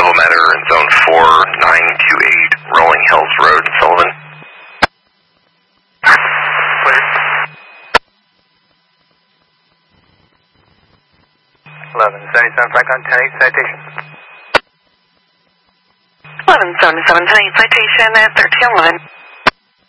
Levometer in zone 4928, Rolling Hills Road, Sullivan. Clear. 1177 Franklin 108 citation. 1177 citation at 1311.